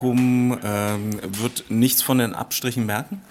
Wird nichts von den Abstrichen merken?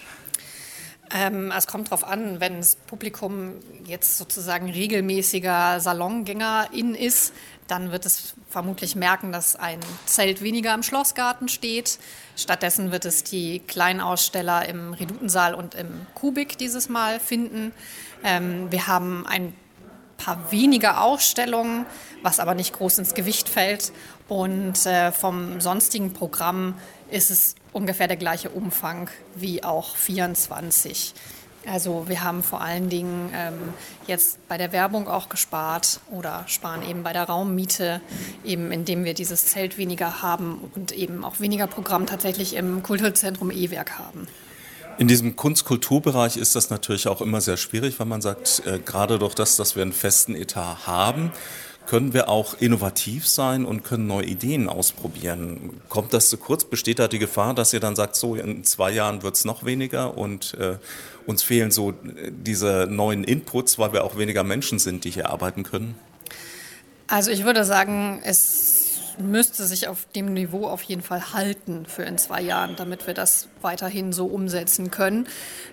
Es kommt drauf an, wenn das Publikum jetzt sozusagen regelmäßiger Salongängerin ist, dann wird es vermutlich merken, dass ein Zelt weniger im Schlossgarten steht. Stattdessen wird es die Kleinaussteller im Redutensaal und im Kubik dieses Mal finden. Wir haben ein paar weniger Ausstellungen, was aber nicht groß ins Gewicht fällt. Und vom sonstigen Programm ist es ungefähr der gleiche Umfang wie auch 24. Also wir haben vor allen Dingen jetzt bei der Werbung auch gespart oder sparen eben bei der Raummiete, eben indem wir dieses Zelt weniger haben und eben auch weniger Programm tatsächlich im Kulturzentrum E-Werk haben. In diesem Kunst-Kulturbereich ist das natürlich auch immer sehr schwierig, weil man sagt, gerade durch das, dass wir einen festen Etat haben, können wir auch innovativ sein und können neue Ideen ausprobieren. Kommt das zu kurz? Besteht da die Gefahr, dass ihr dann sagt, so in 2 Jahren wird es noch weniger und uns fehlen so diese neuen Inputs, weil wir auch weniger Menschen sind, die hier arbeiten können? Also ich würde sagen, es müsste sich auf dem Niveau auf jeden Fall halten für in 2 Jahren, damit wir das weiterhin so umsetzen können.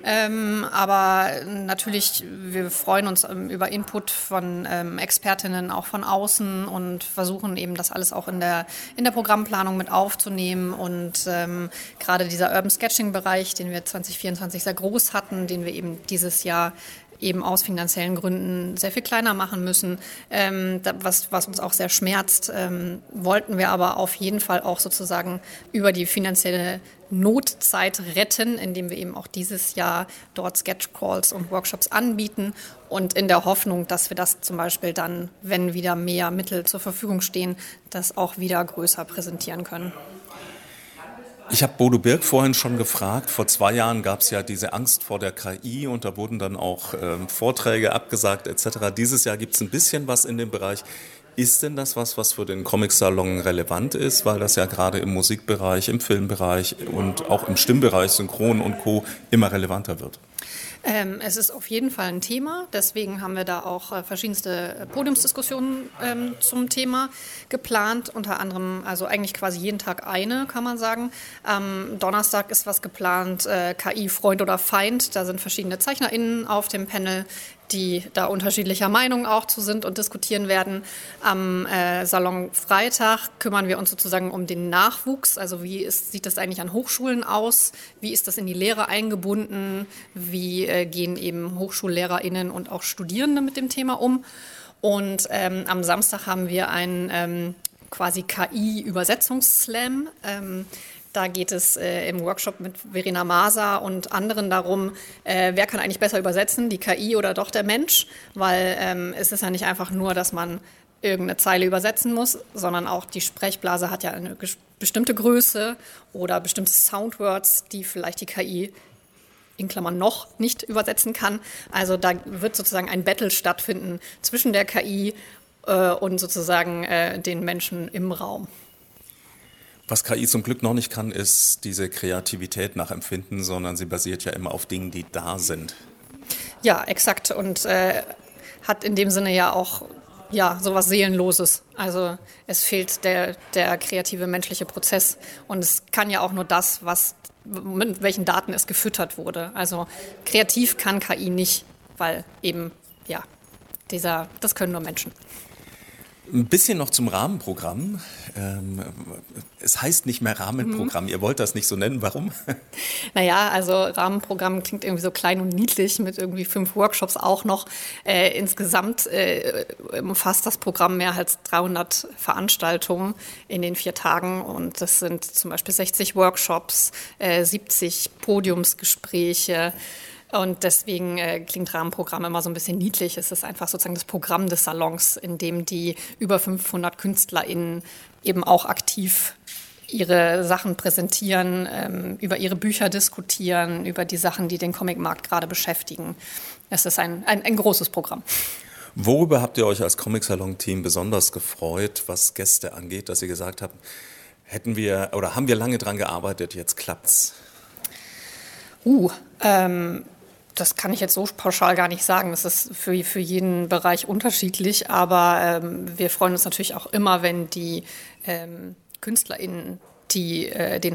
Aber natürlich, wir freuen uns über Input von Expertinnen auch von außen und versuchen eben das alles auch in der Programmplanung mit aufzunehmen. Und gerade dieser Urban Sketching-Bereich, den wir 2024 sehr groß hatten, den wir eben dieses Jahr eben aus finanziellen Gründen sehr viel kleiner machen müssen, was uns auch sehr schmerzt, wollten wir aber auf jeden Fall auch sozusagen über die finanzielle Notzeit retten, indem wir eben auch dieses Jahr dort Sketch-Calls und Workshops anbieten und in der Hoffnung, dass wir das zum Beispiel dann, wenn wieder mehr Mittel zur Verfügung stehen, das auch wieder größer präsentieren können. Ich habe Bodo Birk vorhin schon gefragt. Vor 2 Jahren gab es ja diese Angst vor der KI und da wurden dann auch Vorträge abgesagt etc. Dieses Jahr gibt es ein bisschen was in dem Bereich. Ist denn das was für den Comic-Salon relevant ist, weil das ja gerade im Musikbereich, im Filmbereich und auch im Stimmbereich, Synchron und Co. immer relevanter wird? Es ist auf jeden Fall ein Thema, deswegen haben wir da auch verschiedenste Podiumsdiskussionen zum Thema geplant, unter anderem, also eigentlich quasi jeden Tag eine, kann man sagen. Am Donnerstag ist was geplant, KI Freund oder Feind, da sind verschiedene ZeichnerInnen auf dem Panel, die da unterschiedlicher Meinung auch zu sind und diskutieren werden. Am Salon Freitag kümmern wir uns sozusagen um den Nachwuchs. Also sieht das eigentlich an Hochschulen aus? Wie ist das in die Lehre eingebunden? Wie gehen eben HochschullehrerInnen und auch Studierende mit dem Thema um? Und am Samstag haben wir einen quasi KI-Übersetzungsslam. Da geht es im Workshop mit Verena Maser und anderen darum, wer kann eigentlich besser übersetzen, die KI oder doch der Mensch? Weil es ist ja nicht einfach nur, dass man irgendeine Zeile übersetzen muss, sondern auch die Sprechblase hat ja eine bestimmte Größe oder bestimmte Soundwords, die vielleicht die KI in Klammern noch nicht übersetzen kann. Also da wird sozusagen ein Battle stattfinden zwischen der KI und sozusagen den Menschen im Raum. Was KI zum Glück noch nicht kann, ist diese Kreativität nachempfinden, sondern sie basiert ja immer auf Dingen, die da sind. Ja, exakt. Und hat in dem Sinne ja auch sowas Seelenloses. Also es fehlt der kreative menschliche Prozess. Und es kann ja auch nur das, mit welchen Daten es gefüttert wurde. Also kreativ kann KI nicht, weil eben, das können nur Menschen. Ein bisschen noch zum Rahmenprogramm. Es heißt nicht mehr Rahmenprogramm. Ihr wollt das nicht so nennen. Warum? Naja, also Rahmenprogramm klingt irgendwie so klein und niedlich mit irgendwie 5 Workshops auch noch. Insgesamt umfasst das Programm mehr als 300 Veranstaltungen in den 4 Tagen. Und das sind zum Beispiel 60 Workshops, 70 Podiumsgespräche. Und deswegen klingt Rahmenprogramm immer so ein bisschen niedlich. Es ist einfach sozusagen das Programm des Salons, in dem die über 500 KünstlerInnen eben auch aktiv ihre Sachen präsentieren, über ihre Bücher diskutieren, über die Sachen, die den Comicmarkt gerade beschäftigen. Es ist ein großes Programm. Worüber habt ihr euch als Comic-Salon-Team besonders gefreut, was Gäste angeht, dass ihr gesagt habt, haben wir lange dran gearbeitet, jetzt klappt's? Das kann ich jetzt so pauschal gar nicht sagen. Das ist für jeden Bereich unterschiedlich. Aber wir freuen uns natürlich auch immer, wenn die KünstlerInnen den